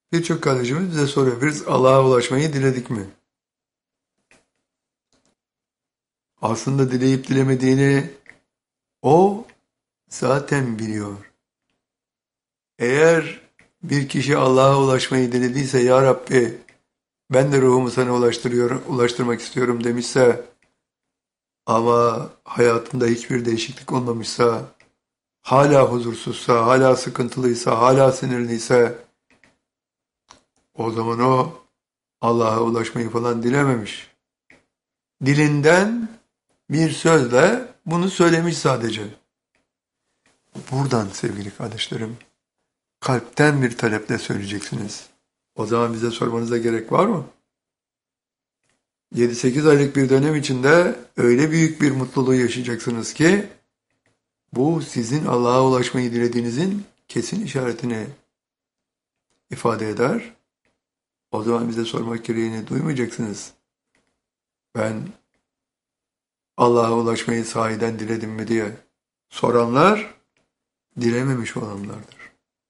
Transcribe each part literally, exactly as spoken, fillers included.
Birçok kardeşimiz bize soruyor. Biz Allah'a ulaşmayı diledik mi? Aslında dileyip dilemediğini o zaten biliyor. Eğer bir kişi Allah'a ulaşmayı dilediyse, Ya Rabbi ben de ruhumu sana ulaştırıyorum, ulaştırmak istiyorum demişse ama hayatında hiçbir değişiklik olmamışsa, hala huzursuzsa, hala sıkıntılıysa, hala sinirliyse, o zaman o Allah'a ulaşmayı falan dilememiş. Dilinden bir sözle bunu söylemiş sadece. Buradan sevgili kardeşlerim, kalpten bir taleple söyleyeceksiniz. O zaman bize sormanıza gerek var mı? yedi sekiz aylık bir dönem içinde öyle büyük bir mutluluğu yaşayacaksınız ki bu sizin Allah'a ulaşmayı dilediğinizin kesin işaretini ifade eder. O zaman bize sormak gereğini duymayacaksınız. Ben Allah'a ulaşmayı sahiden diledim mi diye soranlar dilememiş olanlardır.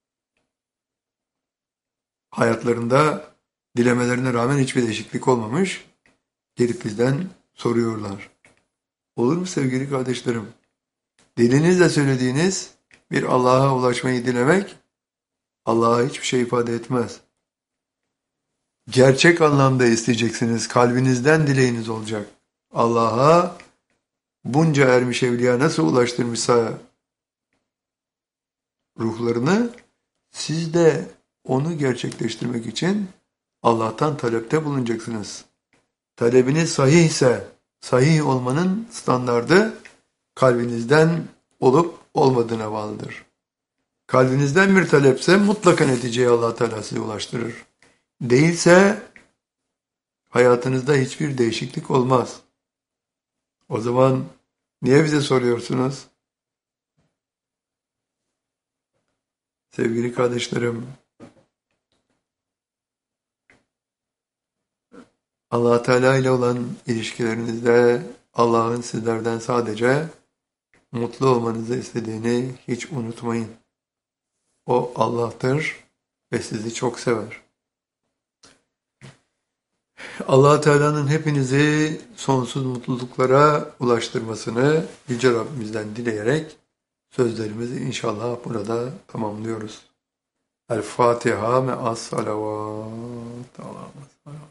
Hayatlarında dilemelerine rağmen hiçbir değişiklik olmamış. Gelip bizden soruyorlar. Olur mu sevgili kardeşlerim? Dilinizle söylediğiniz bir Allah'a ulaşmayı dilemek Allah'a hiçbir şey ifade etmez. Gerçek anlamda isteyeceksiniz. Kalbinizden dileğiniz olacak. Allah'a bunca ermiş evliya nasıl ulaştırmışsa ruhlarını, siz de onu gerçekleştirmek için Allah'tan talepte bulunacaksınız. Talebiniz sahih ise, sahih olmanın standardı kalbinizden olup olmadığına bağlıdır. Kalbinizden bir talepse mutlaka neticeye Allah Teala size ulaştırır. Değilse hayatınızda hiçbir değişiklik olmaz. O zaman niye bize soruyorsunuz? Sevgili kardeşlerim, Allah Teala ile olan ilişkilerinizde Allah'ın sizlerden sadece mutlu olmanızı istediğini hiç unutmayın. O Allah'tır ve sizi çok sever. Allah Teala'nın hepinizi sonsuz mutluluklara ulaştırmasını Yüce Rabbimizden dileyerek sözlerimizi inşallah burada tamamlıyoruz. El Fatiha me'as salavat.